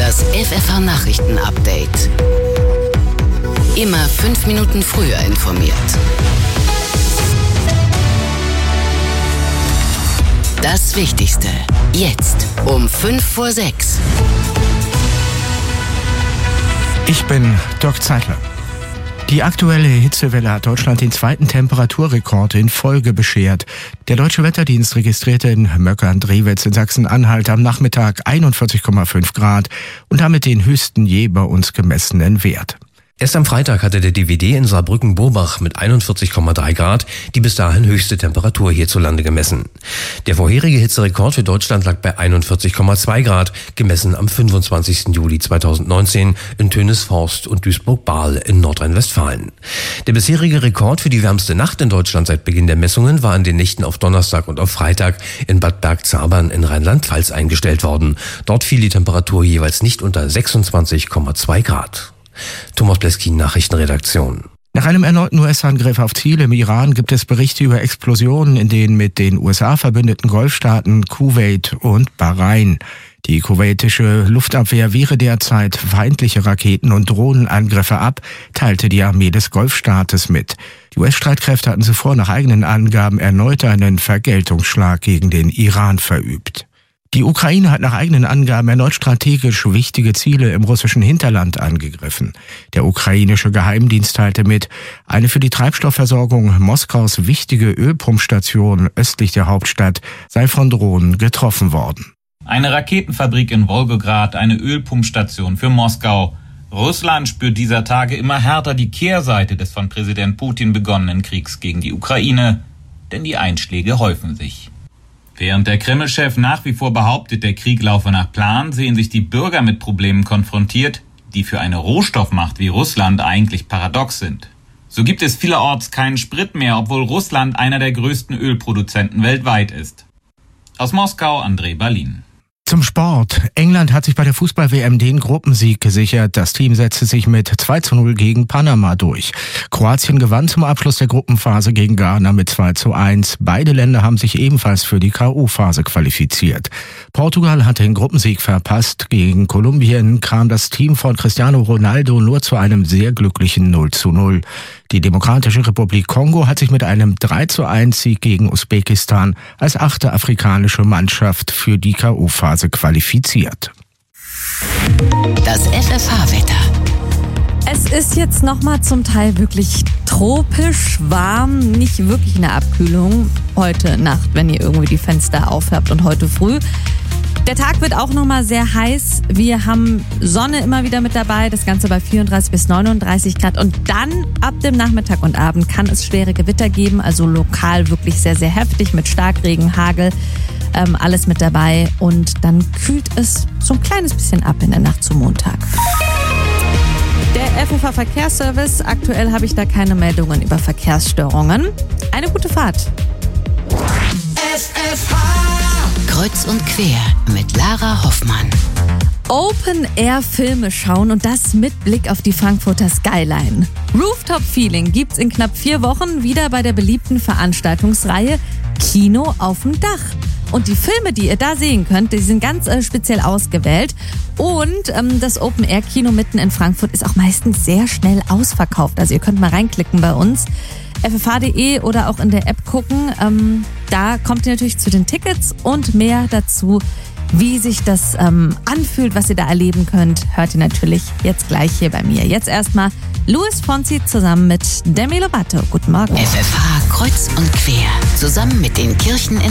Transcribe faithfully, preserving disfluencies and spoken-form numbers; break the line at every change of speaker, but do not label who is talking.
Das F F H-Nachrichten-Update. Immer fünf Minuten früher informiert. Das Wichtigste. Jetzt um fünf vor sechs.
Ich bin Dirk Zeitler. Die aktuelle Hitzewelle hat Deutschland den zweiten Temperaturrekord in Folge beschert. Der Deutsche Wetterdienst registrierte in Möckern-Drewitz in Sachsen-Anhalt am Nachmittag einundvierzig Komma fünf Grad und damit den höchsten je bei uns gemessenen Wert.
Erst am Freitag hatte der D W D in Saarbrücken-Burbach mit einundvierzig Komma drei Grad die bis dahin höchste Temperatur hierzulande gemessen. Der vorherige Hitzerekord für Deutschland lag bei einundvierzig Komma zwei Grad, gemessen am fünfundzwanzigsten Juli zweitausendneunzehn in Tönisvorst und Duisburg-Bahl in Nordrhein-Westfalen. Der bisherige Rekord für die wärmste Nacht in Deutschland seit Beginn der Messungen war in den Nächten auf Donnerstag und auf Freitag in Bad Bergzabern in Rheinland-Pfalz eingestellt worden. Dort fiel die Temperatur jeweils nicht unter sechsundzwanzig Komma zwei Grad. Thomas Bleskin, Nachrichtenredaktion.
Nach einem erneuten U S-Angriff auf Ziele im Iran gibt es Berichte über Explosionen in den mit den U S A verbündeten Golfstaaten Kuwait und Bahrain. Die kuwaitische Luftabwehr wehre derzeit feindliche Raketen- und Drohnenangriffe ab, teilte die Armee des Golfstaates mit. Die U S-Streitkräfte hatten zuvor nach eigenen Angaben erneut einen Vergeltungsschlag gegen den Iran verübt. Die Ukraine hat nach eigenen Angaben erneut strategisch wichtige Ziele im russischen Hinterland angegriffen. Der ukrainische Geheimdienst teilte mit, eine für die Treibstoffversorgung Moskaus wichtige Ölpumpstation östlich der Hauptstadt sei von Drohnen getroffen worden.
Eine Raketenfabrik in Wolgograd, eine Ölpumpstation für Moskau. Russland spürt dieser Tage immer härter die Kehrseite des von Präsident Putin begonnenen Kriegs gegen die Ukraine. Denn die Einschläge häufen sich. Während der Kreml-Chef nach wie vor behauptet, der Krieg laufe nach Plan, sehen sich die Bürger mit Problemen konfrontiert, die für eine Rohstoffmacht wie Russland eigentlich paradox sind. So gibt es vielerorts keinen Sprit mehr, obwohl Russland einer der größten Ölproduzenten weltweit ist. Aus Moskau, André Berlin.
Zum Sport. England hat sich bei der Fußball-W M den Gruppensieg gesichert. Das Team setzte sich mit zwei zu null gegen Panama durch. Kroatien gewann zum Abschluss der Gruppenphase gegen Ghana mit zwei zu eins. Beide Länder haben sich ebenfalls für die K O-Phase qualifiziert. Portugal hatte den Gruppensieg verpasst. Gegen Kolumbien kam das Team von Cristiano Ronaldo nur zu einem sehr glücklichen null zu null. Die Demokratische Republik Kongo hat sich mit einem drei zu eins Sieg gegen Usbekistan als achte afrikanische Mannschaft für die K O-Phase qualifiziert.
Das F F H-Wetter.
Es ist jetzt nochmal zum Teil wirklich tropisch warm, nicht wirklich eine Abkühlung. Heute Nacht, wenn ihr irgendwie die Fenster aufhabt und heute früh. Der Tag wird auch nochmal sehr heiß. Wir haben Sonne immer wieder mit dabei, das Ganze bei vierunddreißig bis neununddreißig Grad. Und dann ab dem Nachmittag und Abend kann es schwere Gewitter geben, also lokal wirklich sehr, sehr heftig mit Starkregen, Hagel, ähm, alles mit dabei. Und dann kühlt es so ein kleines bisschen ab in der Nacht zum Montag. Der F F H-Verkehrsservice, aktuell habe ich da keine Meldungen über Verkehrsstörungen. Eine gute Fahrt.
F F H Kreuz und quer mit Lara Hoffmann.
Open-Air-Filme schauen und das mit Blick auf die Frankfurter Skyline. Rooftop Feeling gibt's in knapp vier Wochen wieder bei der beliebten Veranstaltungsreihe Kino auf dem Dach. Und die Filme, die ihr da sehen könnt, die sind ganz äh, speziell ausgewählt. Und ähm, das Open-Air-Kino mitten in Frankfurt ist auch meistens sehr schnell ausverkauft. Also ihr könnt mal reinklicken bei uns. F F H punkt de oder auch in der App gucken. Ähm, da kommt ihr natürlich zu den Tickets und mehr dazu, wie sich das ähm, anfühlt, was ihr da erleben könnt, hört ihr natürlich jetzt gleich hier bei mir. Jetzt erstmal Luis Fonsi zusammen mit Demi Lovato. Guten Morgen.
F F H Kreuz und quer. Zusammen mit den Kirchen in